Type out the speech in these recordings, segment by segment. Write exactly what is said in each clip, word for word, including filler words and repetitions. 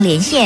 连线。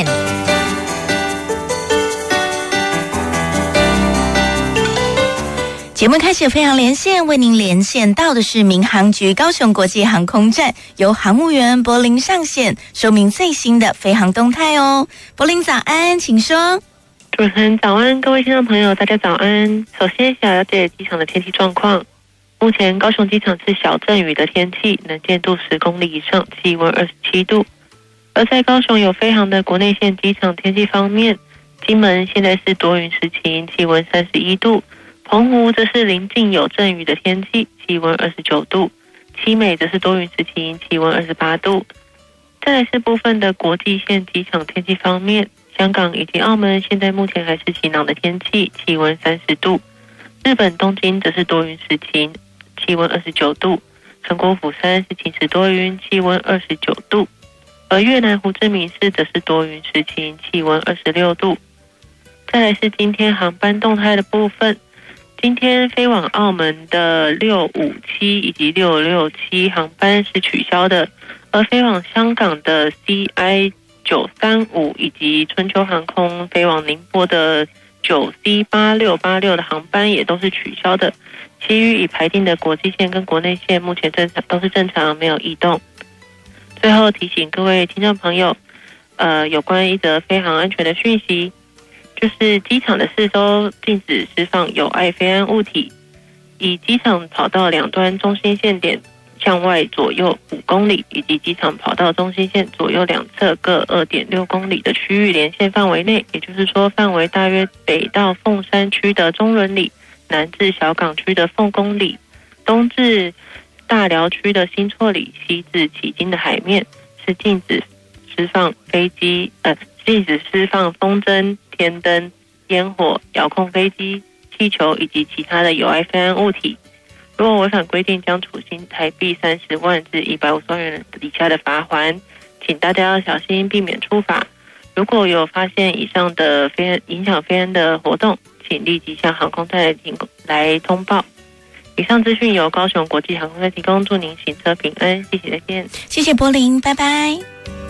节目开始，飞航连线为您连线到的是民航局高雄国际航空站，由航务员柏林上线说明最新的飞航动态哦。柏林早安，请说。 主持人早安，各位听众朋友，大家早安。首先想了解机场的天气状况。目前高雄机场是小阵雨的天气，能见度十公里以上，气温二十七度。而在高雄有飞航的国内线机场天气方面，金门现在是多云时晴，气温三十一度。澎湖则是临近有阵雨的天气，气温二十九度；七美则是多云时晴，气温二十八度。再来是部分的国际线机场天气方面，香港以及澳门现在目前还是晴朗的天气，气温三十度；日本东京则是多云时晴，气温二十九度；成国釜山是晴时多云，气温二十九度；而越南胡志明市则是多云时晴，气温二十六度。再来是今天航班动态的部分。今天飞往澳门的六五七以及六六七航班是取消的，而飞往香港的 C I 九三五以及春秋航空飞往宁波的九 C 八六八六的航班也都是取消的。其余已排定的国际线跟国内线目前正常都是正常，没有异动。最后提醒各位听众朋友，呃，有关一则飞航安全的讯息。就是机场的四周禁止释放有碍飞安物体，以机场跑道两端中心线点向外左右五公里，以及机场跑道中心线左右两侧各 二点六公里的区域连线范围内，也就是说范围大约北到凤山区的中仑里，南至小港区的凤公里，东至大寮区的新厝里，西至旗津的海面，是禁止释放飞机呃禁止释放风筝、天灯、烟火、遥控飞机、气球以及其他的有碍飞安物体。如果违反规定，将处新台币三十万至一百五十万元以下的罚锾，请大家要小心，避免触法。如果有发现以上的飞安影响飞安的活动，请立即向航空站来通报。以上资讯由高雄国际航空站提供，祝您行车平安，谢谢，再见。 谢谢柏林，拜拜。